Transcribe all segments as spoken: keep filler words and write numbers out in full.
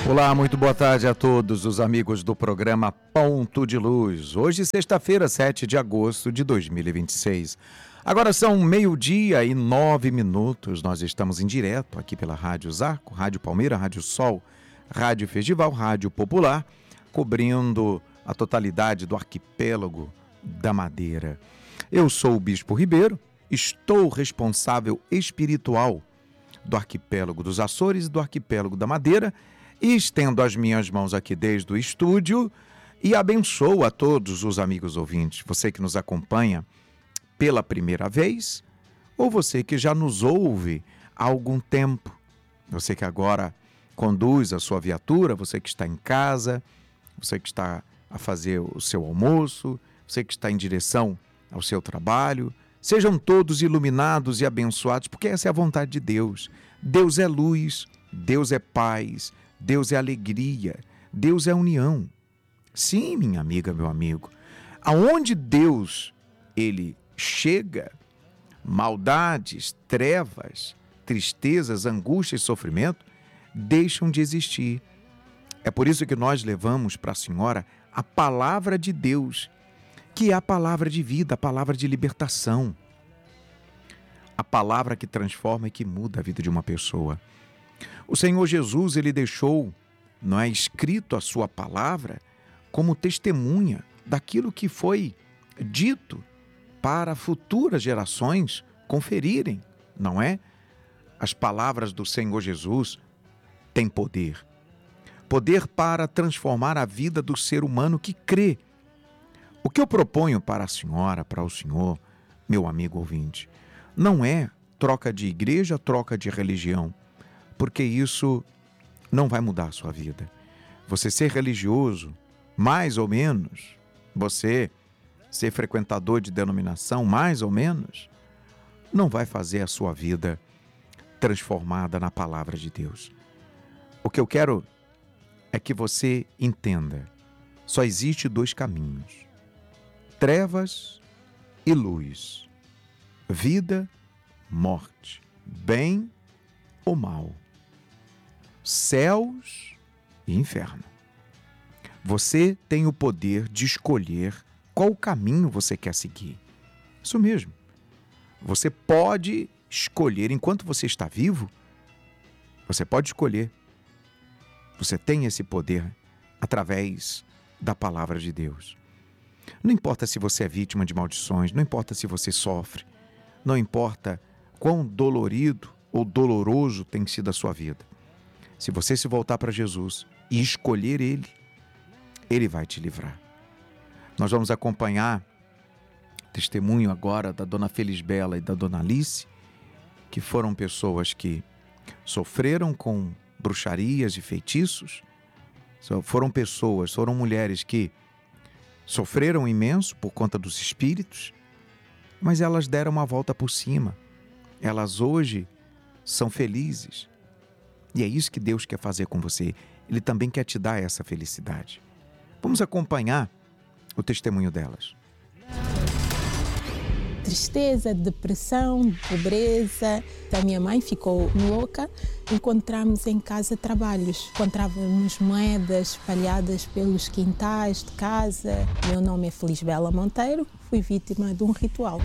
Olá, muito boa tarde a todos os amigos do programa Ponto de Luz. Hoje, sexta-feira, sete de agosto de dois mil e vinte e seis. Agora são meio-dia e nove minutos. Nós estamos em direto aqui pela Rádio Zarco, Rádio Palmeira, Rádio Sol, Rádio Festival, Rádio Popular, cobrindo a totalidade do arquipélago da Madeira. Eu sou o Bispo Ribeiro, estou responsável espiritual do arquipélago dos Açores e do arquipélago da Madeira, e estendo as minhas mãos aqui desde o estúdio e abençoo a todos os amigos ouvintes, você que nos acompanha pela primeira vez ou você que já nos ouve há algum tempo, você que agora conduz a sua viatura, você que está em casa, você que está a fazer o seu almoço, você que está em direção ao seu trabalho. Sejam todos iluminados e abençoados, porque essa é a vontade de Deus. Deus é luz, Deus é paz, Deus é alegria, Deus é união. Sim, minha amiga, meu amigo, aonde Deus, ele chega, maldades, trevas, tristezas, angústia e sofrimento deixam de existir. É por isso que nós levamos para a senhora a palavra de Deus, que é a palavra de vida, a palavra de libertação, a palavra que transforma e que muda a vida de uma pessoa. O Senhor Jesus, ele deixou, não é, escrito a sua palavra como testemunha daquilo que foi dito para futuras gerações conferirem, não é? As palavras do Senhor Jesus têm poder. Poder para transformar a vida do ser humano que crê. O que eu proponho para a senhora, para o senhor, meu amigo ouvinte, não é troca de igreja, troca de religião, porque isso não vai mudar a sua vida. Você ser religioso, mais ou menos, você ser frequentador de denominação, mais ou menos, não vai fazer a sua vida transformada na palavra de Deus. O que eu quero é que você entenda, só existe dois caminhos: trevas e luz, vida, morte, bem ou mal, céus e inferno. Você tem o poder de escolher qual caminho você quer seguir. Isso mesmo. Você pode escolher, enquanto você está vivo, você pode escolher. Você tem esse poder através da palavra de Deus. Não importa se você é vítima de maldições, não importa se você sofre, não importa quão dolorido ou doloroso tem sido a sua vida. Se você se voltar para Jesus e escolher Ele, Ele vai te livrar. Nós vamos acompanhar testemunho agora da dona Felisbela e da dona Alice, que foram pessoas que sofreram com bruxarias e feitiços, foram pessoas, foram mulheres que sofreram imenso por conta dos espíritos, mas elas deram uma volta por cima. Elas hoje são felizes. E é isso que Deus quer fazer com você. Ele também quer te dar essa felicidade. Vamos acompanhar o testemunho delas. Tristeza, depressão, pobreza. A minha mãe ficou louca. Encontramos em casa trabalhos. Encontrávamos moedas espalhadas pelos quintais de casa. Meu nome é Felisbela Monteiro. Fui vítima de um ritual.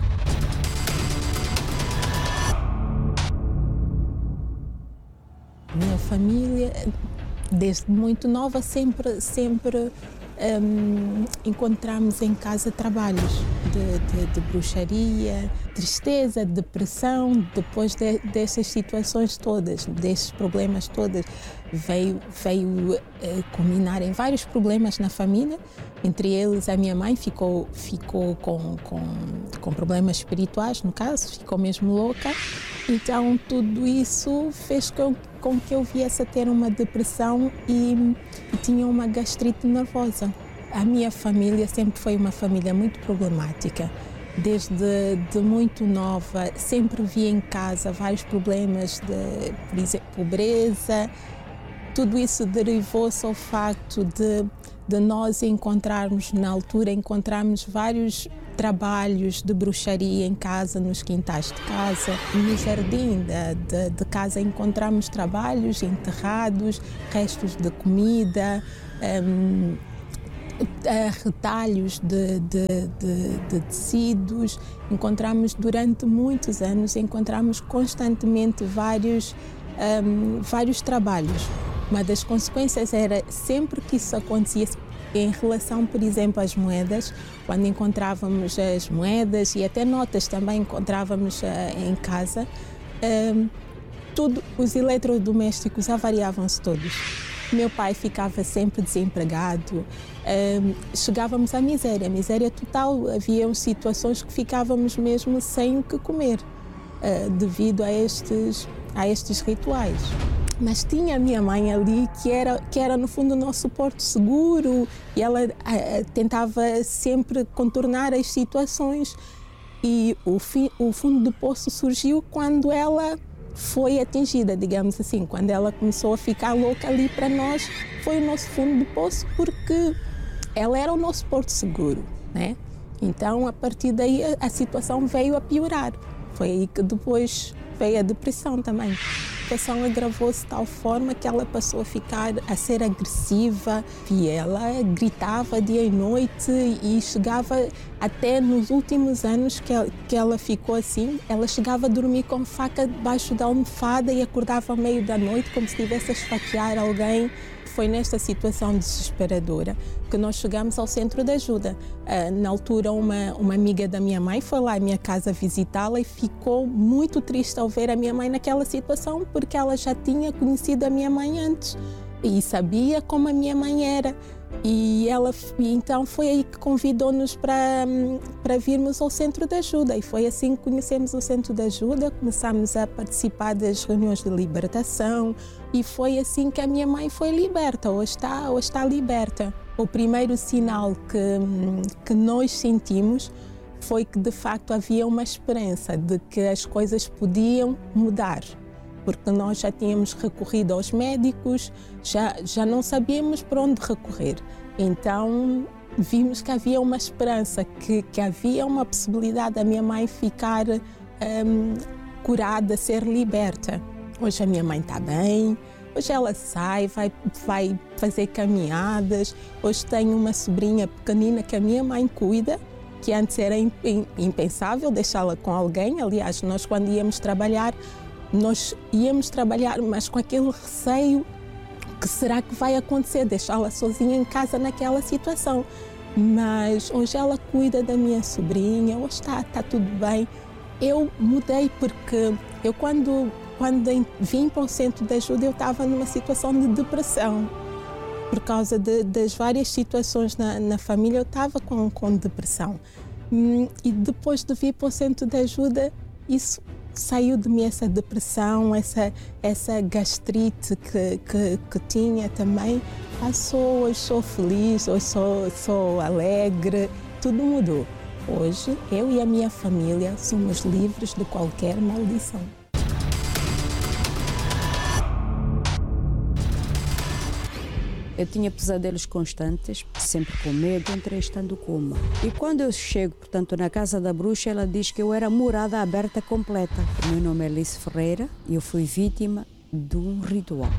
Minha família, desde muito nova, sempre, sempre um, encontramos em casa trabalhos de, de, de bruxaria, tristeza, depressão. Depois de, dessas situações todas, desses problemas todos, veio, veio uh, culminar em vários problemas na família. Entre eles, a minha mãe ficou, ficou com, com, com problemas espirituais, no caso, ficou mesmo louca. Então, tudo isso fez com, com que eu viesse a ter uma depressão e, e tinha uma gastrite nervosa. A minha família sempre foi uma família muito problemática. Desde de muito nova, sempre vi em casa vários problemas de, por exemplo, pobreza. Tudo isso derivou-se ao facto de, de nós encontrarmos, na altura, encontrarmos vários trabalhos de bruxaria em casa, nos quintais de casa. No jardim de, de, de casa encontramos trabalhos enterrados, restos de comida, um, retalhos de, de, de, de tecidos. Encontramos durante muitos anos, encontramos constantemente vários, um, vários trabalhos. Uma das consequências era, sempre que isso acontecia, em relação, por exemplo, às moedas, quando encontrávamos as moedas e até notas também encontrávamos uh, em casa, uh, tudo, os eletrodomésticos avariavam-se todos. Meu pai ficava sempre desempregado, uh, chegávamos à miséria, miséria total. Havia situações que ficávamos mesmo sem o que comer, uh, devido a estes, a estes rituais. Mas tinha a minha mãe ali, que era, que era no fundo o nosso porto seguro, e ela a, a, tentava sempre contornar as situações. E o, fi, o fundo do poço surgiu quando ela foi atingida, digamos assim, quando ela começou a ficar louca ali para nós. Foi o nosso fundo do poço, porque ela era o nosso porto seguro, né? Então, a partir daí, a, a situação veio a piorar. Foi aí que depois veio a depressão também. A situação agravou-se de tal forma que ela passou a ficar, a ser agressiva, e ela gritava dia e noite, e chegava até nos últimos anos que ela, que ela ficou assim, ela chegava a dormir com faca debaixo da almofada e acordava ao meio da noite como se estivesse a esfaquear alguém. Foi nesta situação desesperadora que nós chegamos ao centro de ajuda. Na altura, uma, uma amiga da minha mãe foi lá à minha casa visitá-la e ficou muito triste ao ver a minha mãe naquela situação, porque ela já tinha conhecido a minha mãe antes e sabia como a minha mãe era. E ela, então foi aí que convidou-nos para, para virmos ao centro de ajuda, e foi assim que conhecemos o centro de ajuda, começámos a participar das reuniões de libertação, e foi assim que a minha mãe foi liberta, ou está, ou está liberta. O primeiro sinal que, que nós sentimos foi que de facto havia uma esperança de que as coisas podiam mudar, porque nós já tínhamos recorrido aos médicos, já, já não sabíamos para onde recorrer. Então, vimos que havia uma esperança, que, que havia uma possibilidade da minha mãe ficar um, curada, ser liberta. Hoje a minha mãe está bem, hoje ela sai, vai, vai fazer caminhadas. Hoje tenho uma sobrinha pequenina que a minha mãe cuida, que antes era impensável deixá-la com alguém. Aliás, nós quando íamos trabalhar, nós íamos trabalhar, mas com aquele receio, que será que vai acontecer, deixá-la sozinha em casa naquela situação. Mas hoje ela cuida da minha sobrinha, hoje está, está tudo bem. Eu mudei porque eu quando, quando vim para o centro de ajuda, eu estava numa situação de depressão. Por causa de, das várias situações na, na família, eu estava com, com depressão. E depois de vir para o centro de ajuda, isso saiu de mim, essa depressão, essa, essa gastrite que, que, que tinha também. Passou, hoje sou feliz, hoje sou, sou alegre, tudo mudou. Hoje, eu e a minha família somos livres de qualquer maldição. Eu tinha pesadelos constantes, sempre com medo, entrei estando coma. E quando eu chego, portanto, na casa da bruxa, ela diz que eu era morada aberta completa. O meu nome é Alice Ferreira e eu fui vítima de um ritual.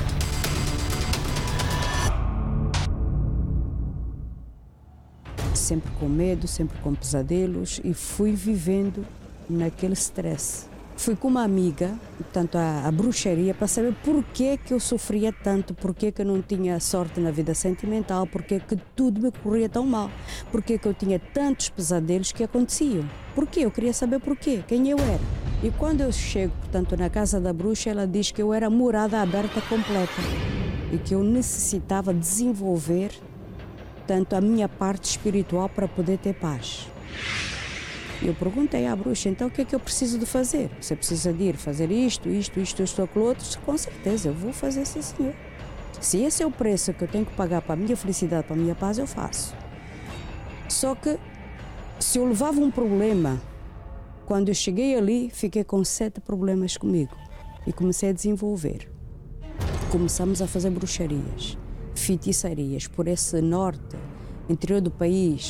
Sempre com medo, sempre com pesadelos, e fui vivendo naquele stress. Fui com uma amiga, portanto, à, à bruxaria, para saber por que que eu sofria tanto, por que que eu não tinha sorte na vida sentimental, por que que tudo me corria tão mal, por que que eu tinha tantos pesadelos que aconteciam. Por quê? Eu queria saber por quê, quem eu era. E quando eu chego, portanto, na casa da bruxa, ela diz que eu era morada aberta completa e que eu necessitava desenvolver, portanto, a minha parte espiritual para poder ter paz. Eu perguntei à bruxa, então o que é que eu preciso de fazer? Você precisa de ir fazer isto, isto, isto, isto, aquilo outro? Com certeza, eu vou fazer, sim, senhor. Se esse é o preço que eu tenho que pagar para a minha felicidade, para a minha paz, eu faço. Só que, se eu levava um problema, quando eu cheguei ali, fiquei com sete problemas comigo. E comecei a desenvolver. Começamos a fazer bruxarias, feitiçarias por esse norte, interior do país,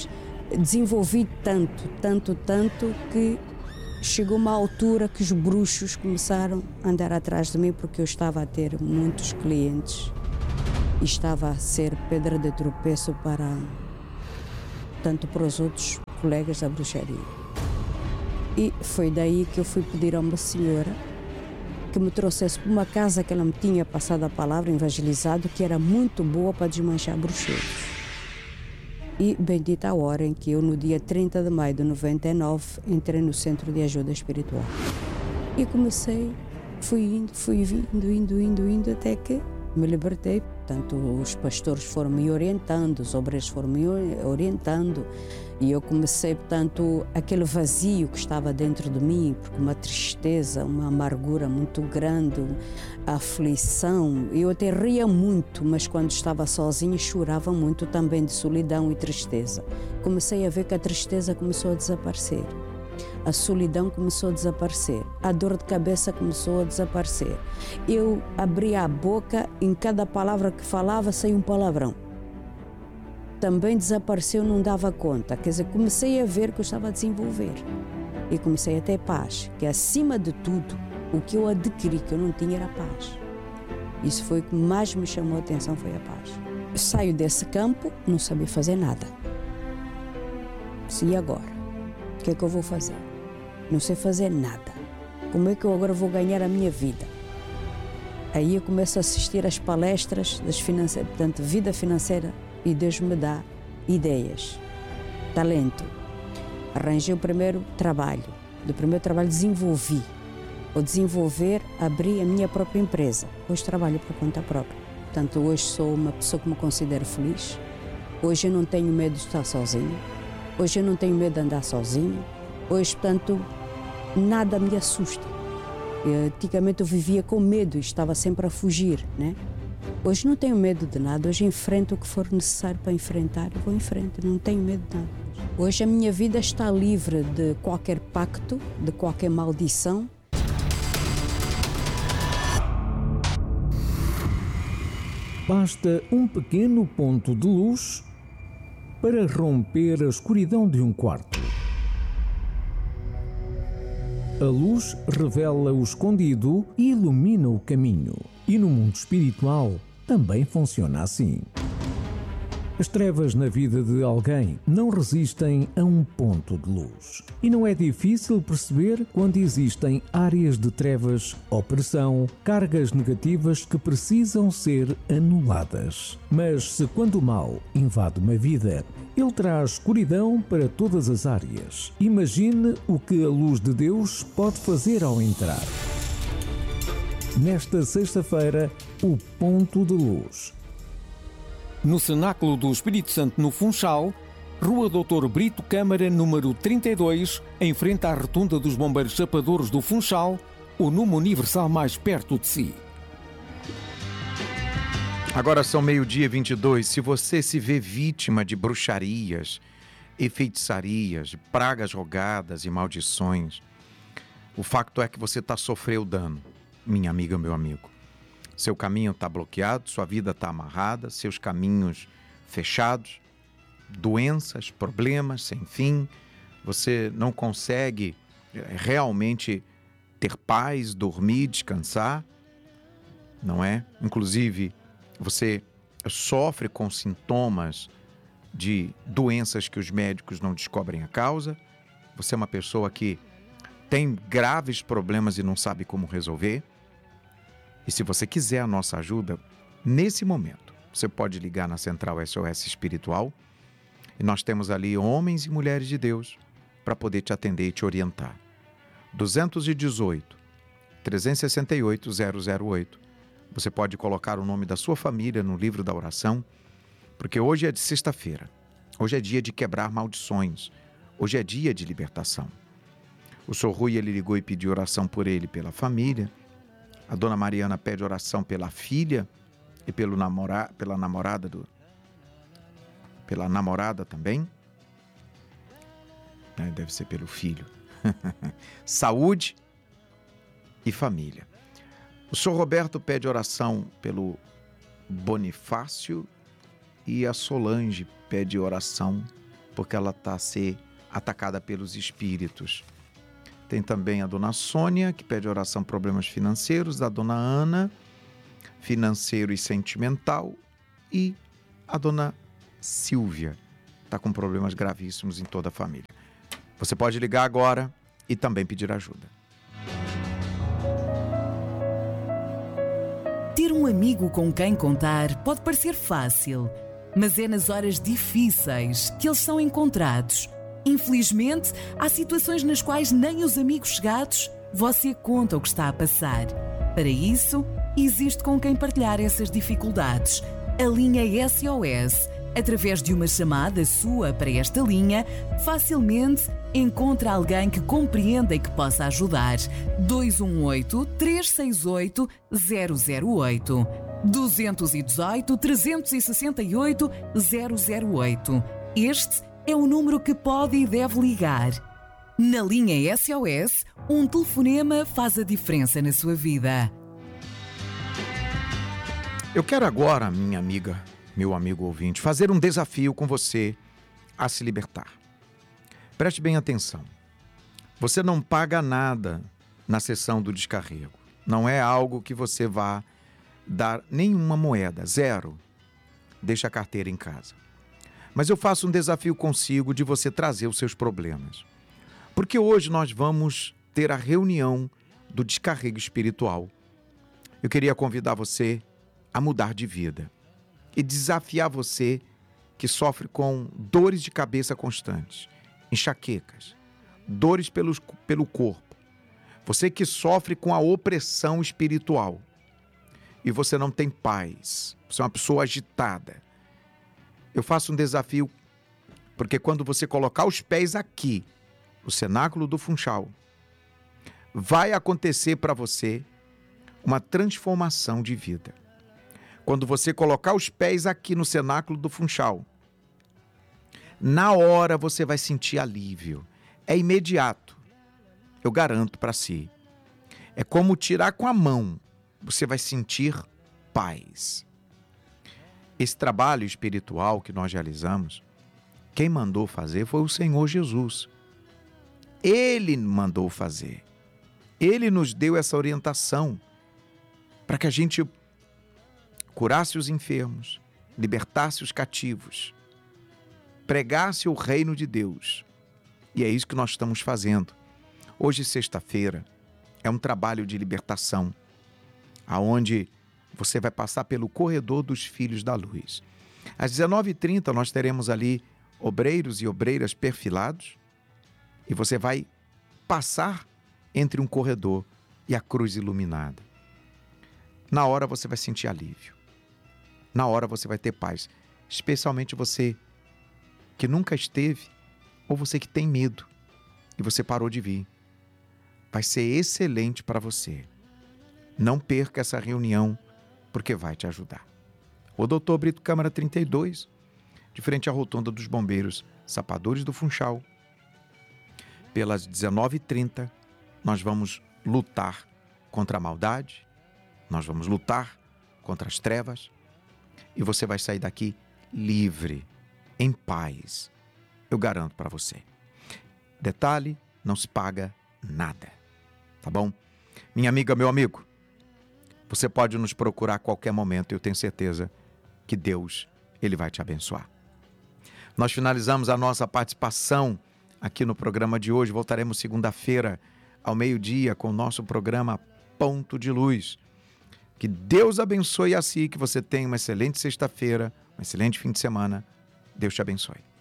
desenvolvi tanto, tanto, tanto que chegou uma altura que os bruxos começaram a andar atrás de mim porque eu estava a ter muitos clientes e estava a ser pedra de tropeço para tanto para os outros colegas da bruxaria. E foi daí que eu fui pedir a uma senhora que me trouxesse para uma casa que ela me tinha passado a palavra, evangelizado, que era muito boa para desmanchar bruxeiros. E bendita a hora em que eu, no dia trinta de maio de noventa e nove, entrei no Centro de Ajuda Espiritual. E comecei, fui indo, fui indo, indo, indo, indo, até que me libertei. Portanto, os pastores foram me orientando, os obreiros foram me orientando. E eu comecei, portanto, aquele vazio que estava dentro de mim, porque uma tristeza, uma amargura muito grande, a aflição. Eu até ria muito, mas quando estava sozinha chorava muito também de solidão e tristeza. Comecei a ver que a tristeza começou a desaparecer. A solidão começou a desaparecer. A dor de cabeça começou a desaparecer. Eu abria a boca, em cada palavra que falava saía um palavrão. Também desapareceu, não dava conta. Quer dizer, comecei a ver que eu estava a desenvolver. E comecei a ter paz, que acima de tudo, o que eu adquiri que eu não tinha era a paz. Isso foi o que mais me chamou a atenção, foi a paz. Eu saio desse campo, não sabia fazer nada. E agora? O que é que eu vou fazer? Não sei fazer nada. Como é que eu agora vou ganhar a minha vida? Aí eu começo a assistir às palestras das financeiras, portanto, vida financeira, e Deus me dá ideias, talento. Arranjei o primeiro trabalho. Do primeiro trabalho desenvolvi. Ao desenvolver, abri a minha própria empresa. Hoje trabalho por conta própria. Portanto, hoje sou uma pessoa que me considero feliz. Hoje eu não tenho medo de estar sozinha. Hoje eu não tenho medo de andar sozinha. Hoje, portanto, nada me assusta. Eu, antigamente eu vivia com medo e estava sempre a fugir, né? Hoje não tenho medo de nada, hoje enfrento o que for necessário para enfrentar e vou em frente, não tenho medo de nada. Hoje a minha vida está livre de qualquer pacto, de qualquer maldição. Basta um pequeno ponto de luz para romper a escuridão de um quarto. A luz revela o escondido e ilumina o caminho. E no mundo espiritual também funciona assim. As trevas na vida de alguém não resistem a um ponto de luz. E não é difícil perceber quando existem áreas de trevas, opressão, cargas negativas que precisam ser anuladas. Mas se quando o mal invade uma vida, ele traz escuridão para todas as áreas. Imagine o que a luz de Deus pode fazer ao entrar. Nesta sexta-feira, o ponto de luz. No Cenáculo do Espírito Santo, no Funchal, Rua doutor Brito Câmara, número trinta e dois, em frente à Rotunda dos Bombeiros Chapadores do Funchal, o número universal mais perto de si. Agora são meio-dia e vinte e dois. Se você se vê vítima de bruxarias e feitiçarias, de pragas rogadas e maldições, o facto é que você está sofrendo dano, minha amiga, meu amigo. Seu caminho está bloqueado, sua vida está amarrada, seus caminhos fechados, doenças, problemas sem fim, você não consegue realmente ter paz, dormir, descansar, não é? Inclusive, você sofre com sintomas de doenças que os médicos não descobrem a causa, você é uma pessoa que tem graves problemas e não sabe como resolver. E se você quiser a nossa ajuda, nesse momento, você pode ligar na Central S O S Espiritual e nós temos ali homens e mulheres de Deus para poder te atender e te orientar. dois um oito, três seis oito, zero zero oito. Você pode colocar o nome da sua família no livro da oração, porque hoje é de sexta-feira. Hoje é dia de quebrar maldições. Hoje é dia de libertação. O senhor Rui, ele ligou e pediu oração por ele e pela família. A dona Mariana pede oração pela filha e pelo namora, pela namorada do, pela namorada também. Deve ser pelo filho. Saúde e família. O senhor Roberto pede oração pelo Bonifácio e a Solange pede oração porque ela está a ser atacada pelos espíritos. Tem também a dona Sônia, que pede oração por problemas financeiros, a dona Ana, financeiro e sentimental, e a dona Silvia, está com problemas gravíssimos em toda a família. Você pode ligar agora e também pedir ajuda. Ter um amigo com quem contar pode parecer fácil, mas é nas horas difíceis que eles são encontrados. Infelizmente, há situações nas quais nem os amigos chegados você conta o que está a passar. Para isso, existe com quem partilhar essas dificuldades. A linha S O S, através de uma chamada sua para esta linha, facilmente encontra alguém que compreenda e que possa ajudar. dois um oito, três seis oito, zero zero oito. dois um oito, três seis oito, zero zero oito. Este é o número que pode e deve ligar. Na linha S O S, um telefonema faz a diferença na sua vida. Eu quero agora, minha amiga, meu amigo ouvinte, fazer um desafio com você a se libertar. Preste bem atenção. Você não paga nada na sessão do descarrego. Não é algo que você vá dar nenhuma moeda, zero. Deixa a carteira em casa. Mas eu faço um desafio consigo de você trazer os seus problemas. Porque hoje nós vamos ter a reunião do descarrego espiritual. Eu queria convidar você a mudar de vida e desafiar você que sofre com dores de cabeça constantes, enxaquecas, dores pelos, pelo corpo. Você que sofre com a opressão espiritual e você não tem paz, você é uma pessoa agitada. Eu faço um desafio, porque quando você colocar os pés aqui, no cenáculo do Funchal, vai acontecer para você uma transformação de vida. Quando você colocar os pés aqui no cenáculo do Funchal, na hora você vai sentir alívio. É imediato. Eu garanto para si. É como tirar com a mão. Você vai sentir paz. Esse trabalho espiritual que nós realizamos, quem mandou fazer foi o Senhor Jesus. Ele mandou fazer. Ele nos deu essa orientação para que a gente curasse os enfermos, libertasse os cativos, pregasse o reino de Deus. E é isso que nós estamos fazendo. Hoje, sexta-feira, é um trabalho de libertação, aonde você vai passar pelo corredor dos Filhos da Luz. Às dezenove e trinta, nós teremos ali obreiros e obreiras perfilados, e você vai passar entre um corredor e a cruz iluminada. Na hora você vai sentir alívio. Na hora você vai ter paz. Especialmente você que nunca esteve ou você que tem medo e você parou de vir. Vai ser excelente para você. Não perca essa reunião, porque vai te ajudar. O doutor Brito Câmara trinta e dois, de frente à rotunda dos bombeiros, Sapadores do Funchal. Pelas dezenove e trinta, nós vamos lutar contra a maldade, nós vamos lutar contra as trevas, e você vai sair daqui livre, em paz. Eu garanto para você. Detalhe, não se paga nada. Tá bom? Minha amiga, meu amigo, você pode nos procurar a qualquer momento, eu tenho certeza que Deus, Ele vai te abençoar. Nós finalizamos a nossa participação aqui no programa de hoje. Voltaremos segunda-feira ao meio-dia com o nosso programa Ponto de Luz. Que Deus abençoe a si, que você tenha uma excelente sexta-feira, um excelente fim de semana. Deus te abençoe.